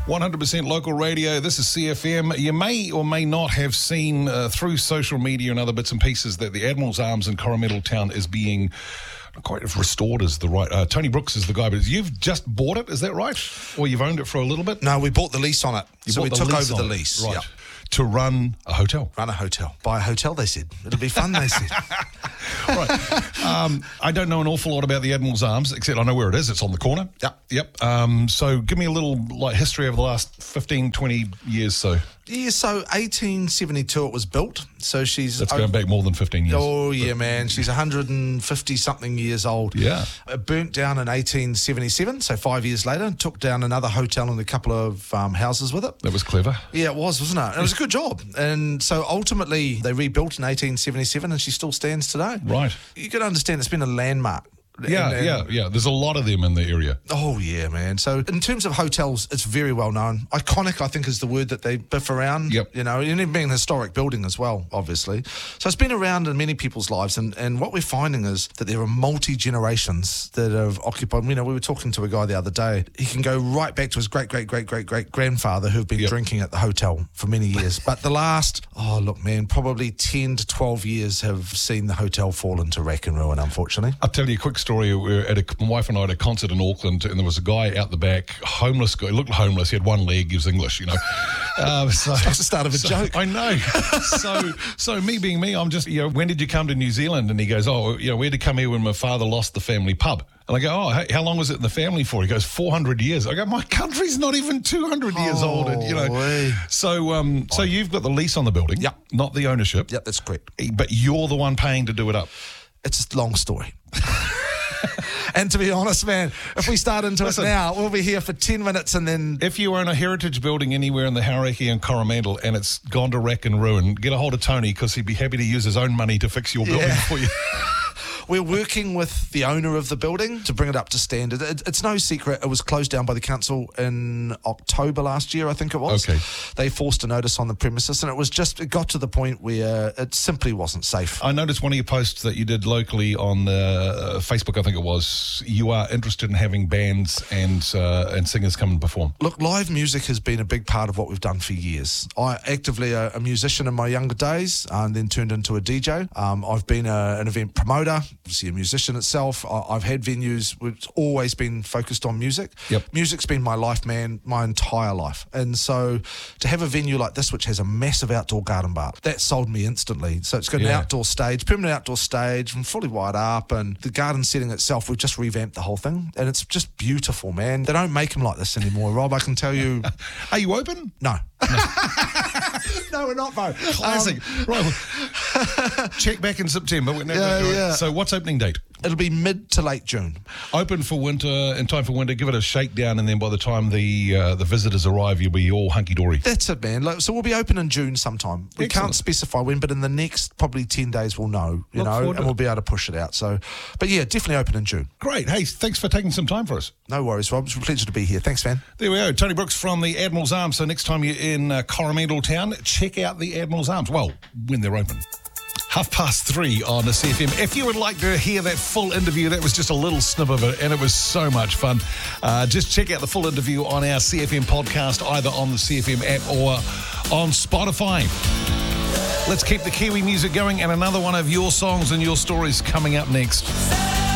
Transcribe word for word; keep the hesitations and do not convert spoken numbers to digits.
one hundred percent local radio. This is C F M. You may or may not have seen uh, through social media and other bits and pieces that the Admiral's Arms in Coromandel Town is being quite restored is the right. Uh, Tony Brooks is the guy, but you've just bought it, is that right? Or you've owned it for a little bit? No, we bought the lease on it. You so we took over the lease. Right. Yep. To run a hotel. Run a hotel. Buy a hotel, they said. It'll be fun, they said. Right. Um, I don't know an awful lot about the Admiral's Arms, except I know where it is. It's on the corner. Yep. Yep. Um, so give me a little like history over the last fifteen, twenty years so. Yeah, so eighteen seventy-two it was built. So she's... That's going back more than fifteen years. Oh, yeah, man. She's one hundred fifty-something years old. Yeah. It burnt down in eighteen seventy-seven, so five years later. Took down another hotel and a couple of um, houses with it. That was clever. Yeah, it was, wasn't it? It was a good job. And so ultimately they rebuilt in eighteen seventy-seven and she still stands today. Right. You got to understand it's been a landmark. Yeah, and, and, yeah, yeah. There's a lot of them in the area. Oh, yeah, man. So in terms of hotels, it's very well known. Iconic, I think, is the word that they biff around. Yep. You know, and it being a historic building as well, obviously. So it's been around in many people's lives. And, and what we're finding is that there are multi-generations that have occupied. You know, we were talking to a guy the other day. He can go right back to his great, great, great, great, great grandfather who've been yep. drinking at the hotel for many years. But the last, oh, look, man, probably ten to twelve years have seen the hotel fall into rack and ruin, unfortunately. I'll tell you a quick story. We were at a my wife and I at a concert in Auckland, and there was a guy out the back, homeless guy. He looked homeless. He had one leg. He was English, you know. Um, so, That's the start of a so, joke. I know. so, so me being me, I'm just, you know, when did you come to New Zealand? And he goes, oh, you know, we had to come here when my father lost the family pub. And I go, oh, hey, how long was it in the family for? He goes, four hundred years. I go, my country's not even two hundred years old. And, you know, Holy. so um, so you've got the lease on the building, Yep. not the ownership. Yep, that's correct. But you're the one paying to do it up. It's a long story. And to be honest, man, if we start into Listen, it now, we'll be here for ten minutes and then... If you own a heritage building anywhere in the Hauraki and Coromandel and it's gone to wreck and ruin, get a hold of Tony because he'd be happy to use his own money to fix your building Yeah. for you. We're working with the owner of the building to bring it up to standard. It, it's no secret. It was closed down by the council in October last year, I think it was. Okay. They forced a notice on the premises, and it was just, it got to the point where it simply wasn't safe. I noticed one of your posts that you did locally on uh, Facebook, I think it was. You are interested in having bands and uh, and singers come and perform. Look, live music has been a big part of what we've done for years. I actively a, a musician in my younger days and then turned into a D J. Um, I've been a, an event promoter, obviously a musician itself. I, I've had venues, it's always been focused on music. Yep. Music's been my life, man, my entire life. And so to have a venue like this, which has a massive outdoor garden bar, that sold me instantly. So it's got Yeah. an outdoor stage, permanent outdoor stage, and fully wired up. And the garden setting itself, we've just revamped the whole thing. And it's just beautiful, man. They don't make them like this anymore, Rob. I can tell you. Are you open? No. No, we're not, Bo. Classic. Um, right. Check back in September. When Yeah, yeah. So what's opening date? It'll be mid to late June. Open for winter, in time for winter, give it a shakedown, and then by the time the uh, the visitors arrive, you'll be all hunky-dory. That's it, man. Like, so we'll be open in June sometime. We Excellent. can't specify when, but in the next probably ten days we'll know, you Look know, forward and to we'll it. be able to push it out. So, but yeah, definitely open in June. Great. Hey, thanks for taking some time for us. No worries, Rob. It's a pleasure to be here. Thanks, man. There we go. Tony Brooks from the Admiral's Arms. So next time you're in uh, Coromandel Town, check out the Admiral's Arms. Well, when they're open. Half past three on the C F M. If you would like to hear that full interview, that was just a little snip of it, and it was so much fun. Uh, just check out the full interview on our C F M podcast, either on the C F M app or on Spotify. Let's keep the Kiwi music going, and another one of your songs and your stories coming up next.